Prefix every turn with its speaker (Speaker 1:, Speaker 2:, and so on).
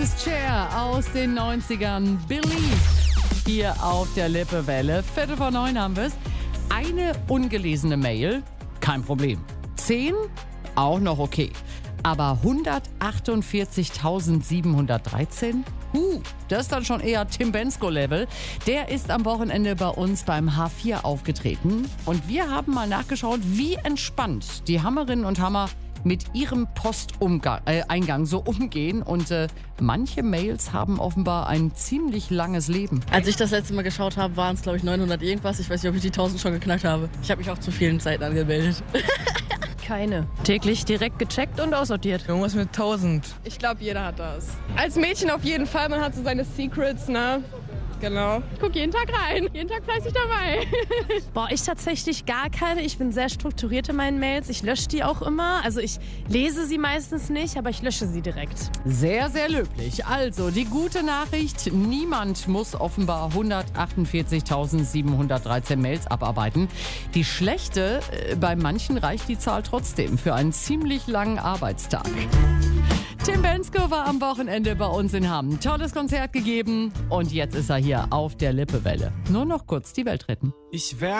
Speaker 1: ist Cher aus den 90ern. Believe hier auf der Lippewelle. 8:45 haben wir es. Eine ungelesene Mail, kein Problem. 10, auch noch okay. Aber 148.713? Das ist dann schon eher Tim Bendzko-Level. Der ist am Wochenende bei uns beim H4 aufgetreten. Und wir haben mal nachgeschaut, wie entspannt die Hammerinnen und Hammer mit ihrem Posteingang so umgehen. Und manche Mails haben offenbar ein ziemlich langes Leben.
Speaker 2: Als ich das letzte Mal geschaut habe, waren es glaube ich 900 irgendwas. Ich weiß nicht, ob ich die 1000 schon geknackt habe. Ich habe mich auch zu vielen Zeiten angemeldet.
Speaker 3: Keine. Täglich direkt gecheckt und aussortiert.
Speaker 4: Irgendwas mit 1000.
Speaker 5: Ich glaube, jeder hat das. Als Mädchen auf jeden Fall, man hat so seine Secrets, ne? Genau. Ich gucke jeden Tag rein, jeden Tag fleißig dabei.
Speaker 3: Boah, ich tatsächlich gar keine. Ich bin sehr strukturiert in meinen Mails. Ich lösche die auch immer. Also ich lese sie meistens nicht, aber ich lösche sie direkt.
Speaker 1: Sehr, sehr löblich. Also, die gute Nachricht, niemand muss offenbar 148.713 Mails abarbeiten. Die schlechte, bei manchen reicht die Zahl trotzdem für einen ziemlich langen Arbeitstag. Tim Bendzko war am Wochenende bei uns in Hamm. Tolles Konzert gegeben und jetzt ist er hier auf der Lippewelle. Nur noch kurz die Welt retten.
Speaker 6: Ich werde